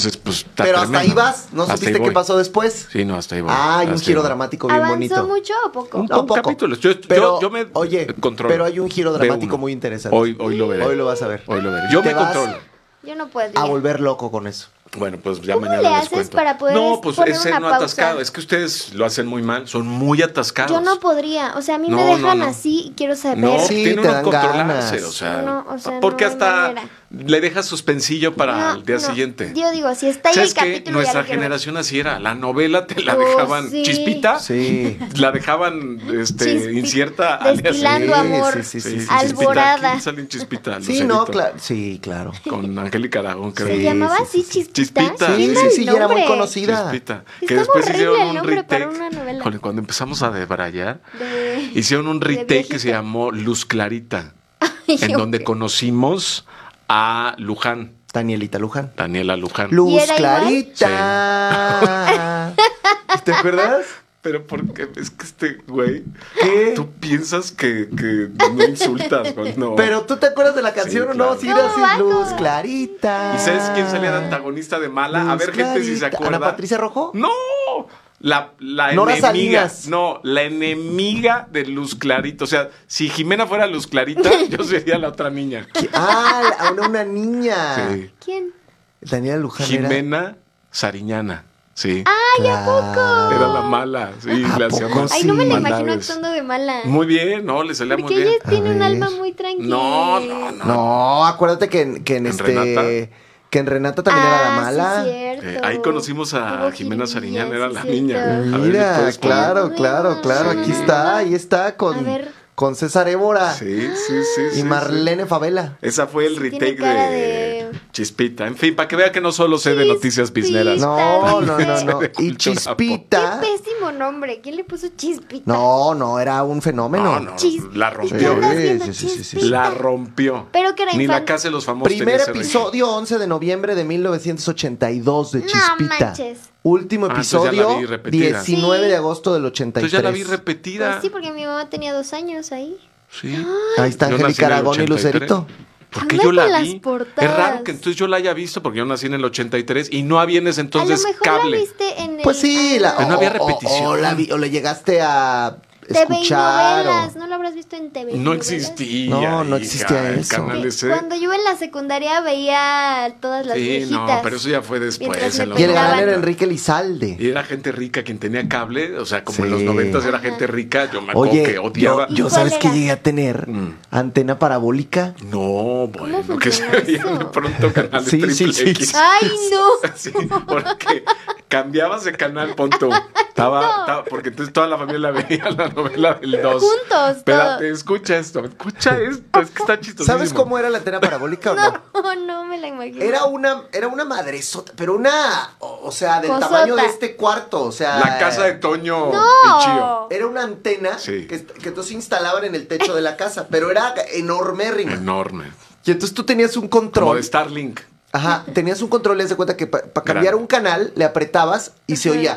Entonces, pues está Pero hasta ahí tremendo. vas, ¿no Hasta supiste ahí qué voy. pasó después? Sí, no, hasta ahí voy. Hay un Hasta giro ahí voy. dramático bien ¿Avanzó bonito. mucho o poco? Un No, poco. capítulo. Pero, Yo me oye, controlo. pero hay un giro Veo dramático uno. muy interesante. Hoy lo veré. Hoy lo vas a ver. Hoy lo veré. Yo Te me vas controlo. Yo no podría. a volver loco con eso. Bueno, pues ya ¿Cómo mañana le les haces cuento. para poder No, pues poner ese una no pausa? atascado. Es que ustedes lo hacen muy mal. Son muy atascados. Yo no podría. O sea, a mí me No, dejan no. así y quiero saber. No, Sí, tiene te uno dan que controlarse, ganas. o sea, No, o sea, porque no hay hasta manera. le dejas suspensillo para No, el día no. siguiente. Yo digo, si está ahí el ¿Sabes qué? capítulo, Nuestra ya lo quiero ver. generación así era. La novela te la Oh, dejaban sí. chispita, Sí. la dejaban Chispi- incierta al día destilando siguiente. amor, Sí, sí, sí, sí, alborada. Aquí salen chispita, Sí, no, Lucerito, sí, claro. con Angélica Aragón, creo. ¿Se Sí, llamaba sí, así, sí, sí. Chispita? Chispita. Sí, Qué sí, mal sí, ya era muy nombre. conocida. Chispita. Está Que después horrible hicieron el un nombre para retake. una novela. Híjole, cuando empezamos a debrayar, De- hicieron un de retake que se viejito. llamó Luz Clarita, Ay, en donde ok. conocimos a Luján, Danielita Luján. Daniela Luján. ¿Y Luz era igual? Clarita. ¿Te acuerdas? Pero porque es que este güey, ¿Qué? tú piensas que no insultas, güey, no. Pero tú te acuerdas de la canción o no? claro. Sí, era No, así, vato. Luz Clarita. ¿Y sabes quién salía de antagonista de mala? A Luz ver, gente, si se Clarita. acuerda. ¿Ana Patricia Rojo? ¡No! La Nora enemiga. Salinas. No, la enemiga de Luz Clarita. O sea, si Jimena fuera Luz Clarita, yo sería la otra niña. Una niña. Sí. ¿Quién? Daniela Luján Jimena Sariñana. Sí. ¡Ay, a poco! Era la mala. Sí, ¿A le poco hacíamos. Ay, no me la Sí. imagino maldades. actuando de mala. Muy bien, no, le salía muy Porque bien. ella tiene A un ver. alma muy tranquila. No, no, no. No, acuérdate que en Renata? que en Renata también era la mala. Sí, cierto. Ahí conocimos a Tuvo Jimena jiribilla, Sariñana, era sí, la cierto. niña. A ver, Mira, ¿puedes poner? claro, claro. Sí. Aquí está, ahí está A con, ver. con César Évora Sí, sí. y Marlene Favela. Esa fue el Sí, retake tiene cara de de- Chispita. En fin, para que vea que no solo sé de noticias bizneras. No, Dice. no. De Y cultura Chispita. Qué pésimo nombre. ¿Quién le puso Chispita? No, era un fenómeno. No, Chispita. la rompió. Andas viendo Sí. Chispita. La rompió. Pero que era Ni la infante. casa de los famosos Primer tenía ese episodio, 11 de noviembre de 1982 de No Chispita. manches. Último entonces ya la episodio, vi repetida. 19 Sí. de agosto del Entonces 83. ya la vi repetida. Pues sí, porque mi mamá tenía 2 años ahí. Sí. Ahí está Yo nací Angélica en el Aragón y 83. Lucerito. Porque Anda yo la con las vi. portadas. Es raro que entonces yo la haya visto porque yo nací en el 83 y no había en ese entonces a lo mejor cable. la viste en el... Pues sí, Pero no había repetición. o le llegaste a TV y escuchar. novelas. ¿No lo habrás visto en TV y No novelas? existía. No hija, existía el eso. canal Que ese. Cuando yo en la secundaria veía todas las Sí, viejitas. no, pero eso ya fue después. Mientras en me los Y el galán peinaban. era Enrique Lizalde. Y era gente rica quien tenía cable, o sea, como Sí. en los 90 era Ajá. gente rica, yo me acuerdo que Oye, odiaba. ¿Y yo cuál sabes que era? llegué a tener Mm. antena parabólica. No, bueno, que se funciona veían eso? de pronto canales Sí, triple sí, sí, X. sí. ¡Ay, no! Sí, porque cambiabas de canal, punto. Estaba, porque entonces toda la familia veía la novela del 2. Juntos, Espérate, escucha esto, es que está chistoso. ¿Sabes cómo era la antena parabólica o no? No me la imagino. Era una madresota, pero o sea, del Cosota. tamaño de este cuarto, o sea. La casa de Toño ¡No! y Chío. Era una antena Sí. que entonces instalaban en el techo de la casa, pero era enormérrima. Enorme. Y entonces tú tenías un Como control. de Starlink. Ajá, tenías un control, y haz de cuenta que para cambiar Grande. un canal le apretabas y se oía.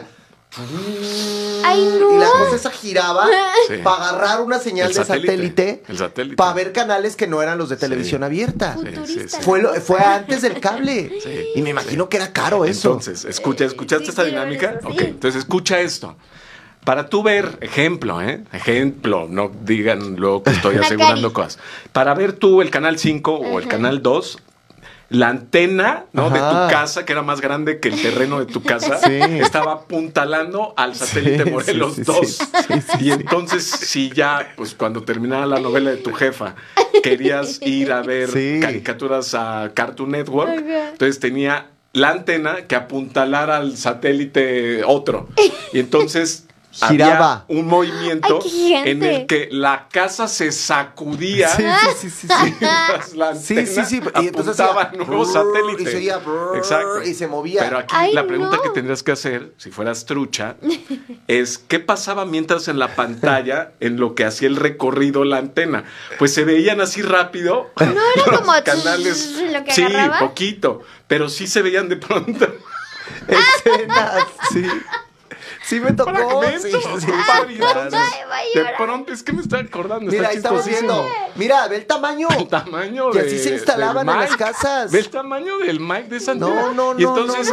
¡Ay, no! Y la cosa esa giraba Sí. para agarrar una señal El de satélite. satélite, El satélite. para ver canales que no eran los de televisión abierta. Futurista. sí. Fue antes del cable. Sí. Y me imagino que era caro eso. Entonces, ¿escuchaste sí, esta quiero ver dinámica? eso, Ok, sí. entonces escucha esto. Para tú ver, ejemplo, no digan luego que estoy Una asegurando cari. cosas. Para ver tú el canal 5 o el canal 2, la antena, ¿no? de tu Ajá. casa, que era más grande que el terreno de tu casa, Sí. estaba apuntalando al satélite Sí, Morelos sí, sí, 2. sí, Y entonces, si ya, pues cuando terminara la novela de tu jefa, querías ir a ver Sí. caricaturas a Cartoon Network, Ajá. entonces tenía la antena que apuntalara al satélite otro. Y entonces Giraba. había un movimiento Ay, qué gigante. en el que la casa se sacudía. Sí, sí, sí, sí. mientras la Sí, antena sí, sí. Y entonces apuntaba hacía al nuevo brrr, satélite. y se oía brrr, Exacto. y se movía. Pero aquí Ay, la pregunta no. que tendrías que hacer, si fueras trucha, es ¿qué pasaba mientras en la pantalla en lo que hacía el recorrido la antena? Pues se veían así rápido. ¿No era los como canales. lo que Sí, agarraba? poquito. Pero sí se veían de pronto. Escenas, sí. Sí me tocó. Fragmentos, Sí, sí, compadre, claro. entonces, Ay, va a de llorar. pronto es que me estoy acordando. Mira, está ahí estamos chistosísimo. viendo. Mira, ve el tamaño. El tamaño Y así se instalaban del en las mic. casas. Ve el tamaño del mic de esa No, antena. no, Y no, entonces no,